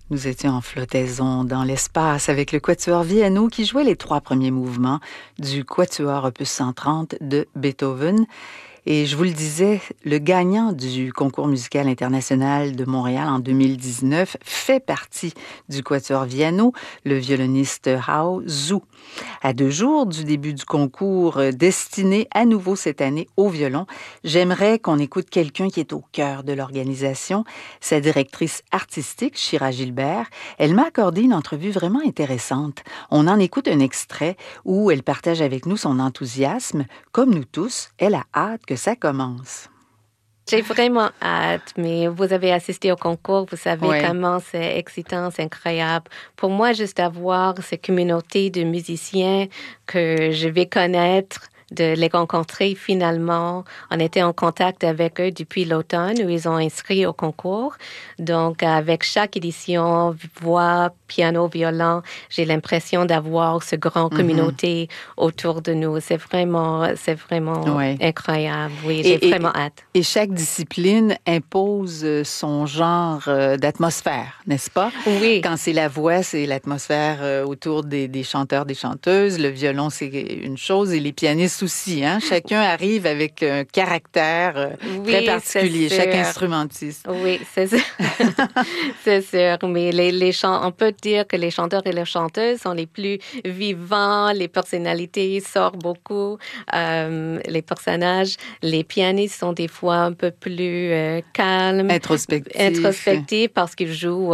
Nous étions en flottaison dans l'espace avec le Quatuor Viano qui jouait les 3 premiers mouvements du Quatuor opus 130 de Beethoven. Et je vous le disais, le gagnant du concours musical international de Montréal en 2019 fait partie du Quatuor Viano, le violoniste Hao Zhu. À 2 jours du début du concours destiné à nouveau cette année au violon, j'aimerais qu'on écoute quelqu'un qui est au cœur de l'organisation, sa directrice artistique, Shira Gilbert. Elle m'a accordé une entrevue vraiment intéressante. On en écoute un extrait où elle partage avec nous son enthousiasme. Comme nous tous, elle a hâte que ça commence. J'ai vraiment hâte, mais vous avez assisté au concours, vous savez Oui. comment c'est excitant, c'est incroyable. Pour moi, juste avoir cette communauté de musiciens que je vais connaître, de les rencontrer finalement. On était en contact avec eux depuis l'automne où ils ont inscrit au concours. Donc, avec chaque édition, voix, piano, violon, j'ai l'impression d'avoir ce grand communauté autour de nous. C'est vraiment Ouais. incroyable. Oui, j'ai vraiment hâte. Et chaque discipline impose son genre d'atmosphère, n'est-ce pas? Oui. Quand c'est la voix, c'est l'atmosphère autour des chanteurs, des chanteuses. Le violon, c'est une chose et les pianistes aussi. Hein? Chacun arrive avec un caractère très particulier, chaque instrumentiste. Oui, c'est sûr. C'est sûr. Mais on peut dire que les chanteurs et les chanteuses sont les plus vivants, les personnalités sortent beaucoup, les personnages. Les pianistes sont des fois un peu plus calmes. Introspectifs parce qu'ils jouent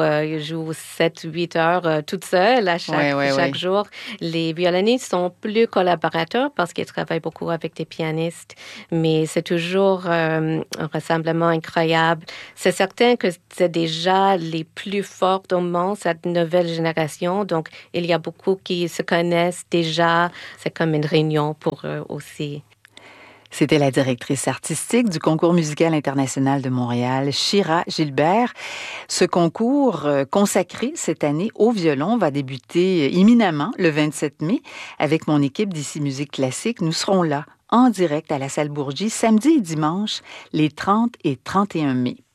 7-8 heures toutes seules à chaque jour. Les violonistes sont plus collaborateurs parce qu'ils travaillent beaucoup avec des pianistes, mais c'est toujours un rassemblement incroyable. C'est certain que c'est déjà les plus fortes au monde, cette nouvelle génération, donc il y a beaucoup qui se connaissent déjà. C'est comme une réunion pour eux aussi. C'était la directrice artistique du concours musical international de Montréal, Shira Gilbert. Ce concours consacré cette année au violon va débuter imminemment le 27 mai. Avec mon équipe d'Ici Musique Classique, nous serons là en direct à la salle Bourgie samedi et dimanche les 30 et 31 mai.